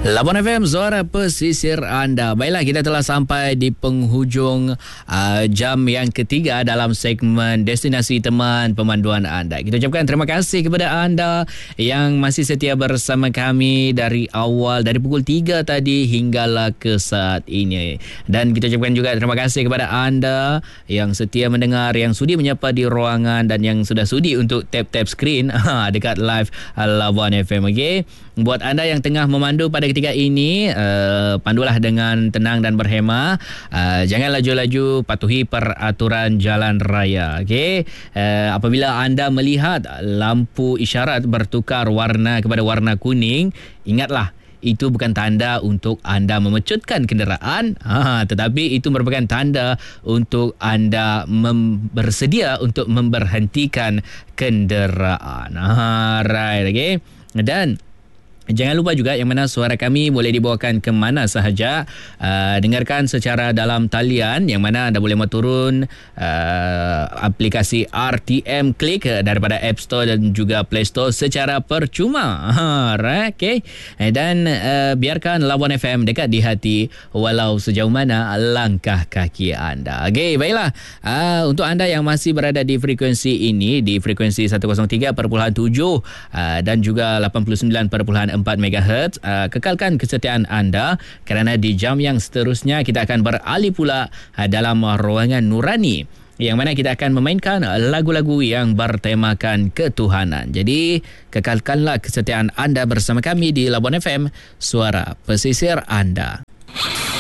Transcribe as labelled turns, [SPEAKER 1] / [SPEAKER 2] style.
[SPEAKER 1] Labuan FM, suara pesisir anda. Baiklah, kita telah sampai di penghujung jam yang ketiga dalam segmen Destinasi Teman Pemanduan anda. Kita ucapkan terima kasih kepada anda yang masih setia bersama kami dari awal, dari pukul 3 tadi hinggalah ke saat ini. Dan kita ucapkan juga terima kasih kepada anda yang setia mendengar, yang sudi menyapa di ruangan dan yang sudah sudi untuk tap-tap skrin dekat live Labuan FM. Okay? Buat anda yang tengah memandu pada ketika ini, pandulah dengan tenang dan berhemah. Jangan laju-laju, patuhi peraturan jalan raya. Okay? Apabila anda melihat lampu isyarat bertukar warna kepada warna kuning, ingatlah, itu bukan tanda untuk anda memecutkan kenderaan, tetapi itu merupakan tanda untuk anda bersedia untuk memberhentikan kenderaan. Right, okay? Dan jangan lupa juga yang mana suara kami boleh dibawakan ke mana sahaja. Dengarkan secara dalam talian, yang mana anda boleh turun aplikasi RTM Click daripada App Store dan juga Play Store secara percuma. Right, okay? Dan biarkan Labuan FM dekat di hati walau sejauh mana langkah kaki anda. Okay, baiklah. Untuk anda yang masih berada di frekuensi ini, di frekuensi 103.7 dan juga 89.4 MHz, kekalkan kesetiaan anda kerana di jam yang seterusnya kita akan beralih pula dalam ruangan nurani, yang mana kita akan memainkan lagu-lagu yang bertemakan ketuhanan. Jadi kekalkanlah kesetiaan anda bersama kami di Labuan FM, suara pesisir anda.